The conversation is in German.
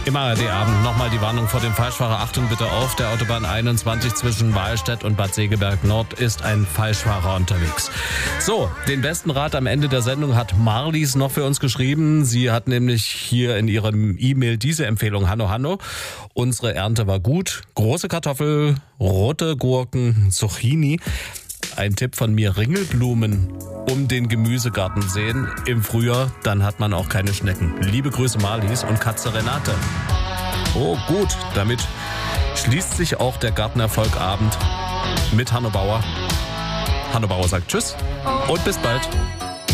Im ARD-Abend nochmal die Warnung vor dem Falschfahrer. Achtung bitte auf, der Autobahn 21 zwischen Wahlstedt und Bad Segeberg Nord ist ein Falschfahrer unterwegs. So, den besten Rat am Ende der Sendung hat Marlies noch für uns geschrieben. Sie hat nämlich hier in ihrem E-Mail diese Empfehlung. Hanno, unsere Ernte war gut. Große Kartoffel, rote Gurken, Zucchini. Ein Tipp von mir, Ringelblumen um den Gemüsegarten sehen im Frühjahr, dann hat man auch keine Schnecken. Liebe Grüße Marlies und Katze Renate. Oh gut, damit schließt sich auch der Gartenerfolgabend mit Hanno Bauer. Hanno Bauer sagt Tschüss und bis bald.